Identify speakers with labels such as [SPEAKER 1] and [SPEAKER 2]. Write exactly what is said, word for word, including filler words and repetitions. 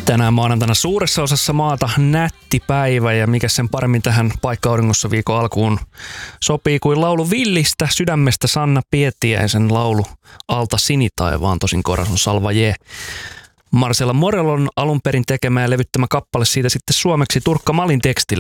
[SPEAKER 1] Tänään maanantaina suuressa osassa maata nätti päivä ja mikä sen paremmin tähän paikka-auringossa viikon alkuun sopii kuin laulu Villistä sydämestä Sanna Pietiäisen laulu Alta sinitaivaan, tosin koras on Salvaje. Marcella Morellon alun perin tekemä ja levyttämä kappale siitä sitten suomeksi Turkka Malin tekstillä.